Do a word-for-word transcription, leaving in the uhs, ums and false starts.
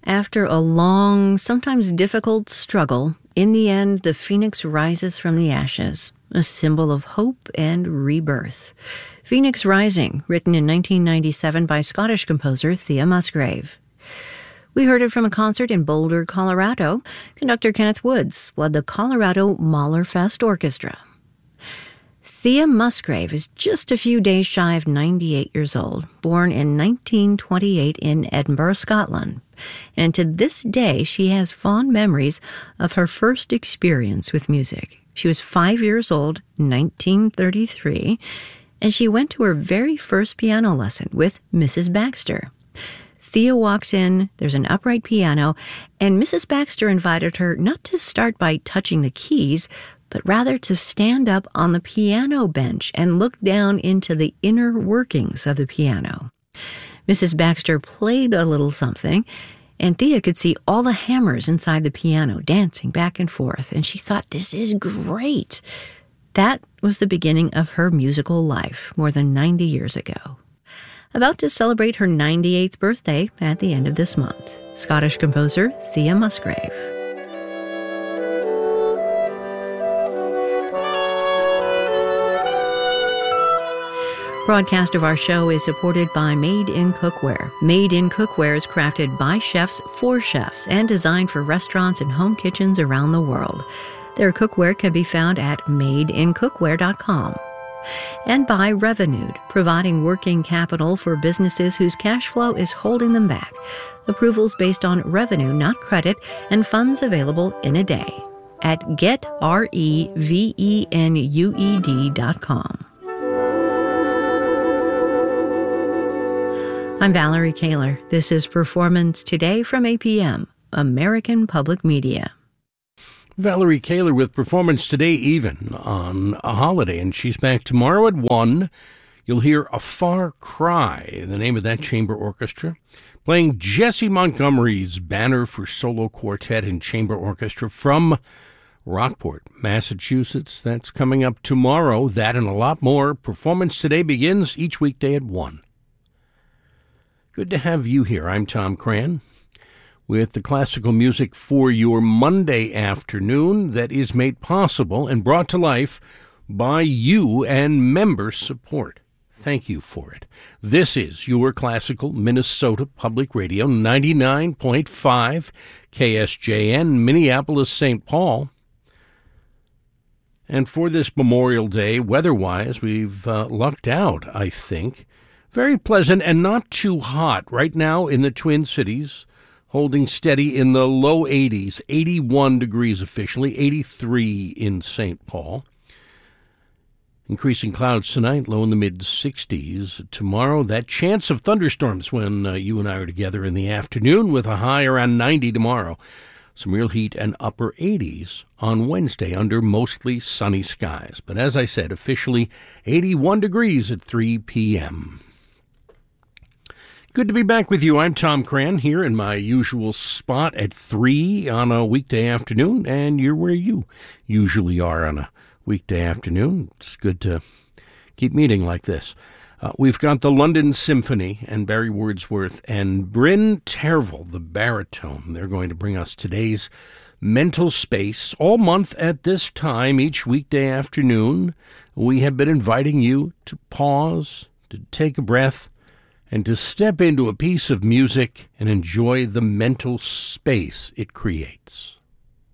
After a long, sometimes difficult struggle, in the end, the phoenix rises from the ashes, a symbol of hope and rebirth. Phoenix Rising, written in nineteen ninety-seven by Scottish composer Thea Musgrave. We heard it from a concert in Boulder, Colorado. Conductor Kenneth Woods led the Colorado Mahlerfest Orchestra. Thea Musgrave is just a few days shy of ninety-eight years old, born in nineteen twenty-eight in Edinburgh, Scotland. And to this day, she has fond memories of her first experience with music. She was five years old, nineteen thirty-three, and she went to her very first piano lesson with Missus Baxter. Thea walks in, there's an upright piano, and Missus Baxter invited her not to start by touching the keys, but rather to stand up on the piano bench and look down into the inner workings of the piano. Missus Baxter played a little something, and Thea could see all the hammers inside the piano dancing back and forth, and she thought, this is great. That was the beginning of her musical life more than ninety years ago. About to celebrate her ninety-eighth birthday at the end of this month, Scottish composer Thea Musgrave. Broadcast of our show is supported by Made in Cookware. Made in Cookware is crafted by chefs for chefs and designed for restaurants and home kitchens around the world. Their cookware can be found at made in cookware dot com. And by Revenued, providing working capital for businesses whose cash flow is holding them back. Approvals based on revenue, not credit, and funds available in a day at get revenued dot com. I'm Valerie Kaler. This is Performance Today from A P M, American Public Media. Valerie Kaler with Performance Today even on a holiday, and she's back tomorrow at one. You'll hear A Far Cry, the name of that chamber orchestra, playing Jesse Montgomery's Banner for Solo Quartet and Chamber Orchestra from Rockport, Massachusetts. That's coming up tomorrow. That and a lot more. Performance Today begins each weekday at one. Good to have you here. I'm Tom Cran with the classical music for your Monday afternoon that is made possible and brought to life by you and member support. Thank you for it. This is your classical Minnesota Public Radio, ninety-nine point five K S J N, Minneapolis, Saint Paul. And for this Memorial Day, weather-wise, we've uh, lucked out, I think. Very pleasant and not too hot right now in the Twin Cities, holding steady in the low eighties, eighty-one degrees officially, eighty-three in Saint Paul. Increasing clouds tonight, low in the mid-sixties. Tomorrow, that chance of thunderstorms when uh, you and I are together in the afternoon with a high around ninety tomorrow. Some real heat and upper eighties on Wednesday under mostly sunny skies. But as I said, officially eighty-one degrees at three p.m. Good to be back with you. I'm Tom Cran here in my usual spot at three on a weekday afternoon, and you're where you usually are on a weekday afternoon. It's good to keep meeting like this. Uh, we've got the London Symphony and Barry Wordsworth and Bryn Tervel, the baritone. They're going to bring us today's Mental Space all month at this time, each weekday afternoon. We have been inviting you to pause, to take a breath, and to step into a piece of music and enjoy the mental space it creates.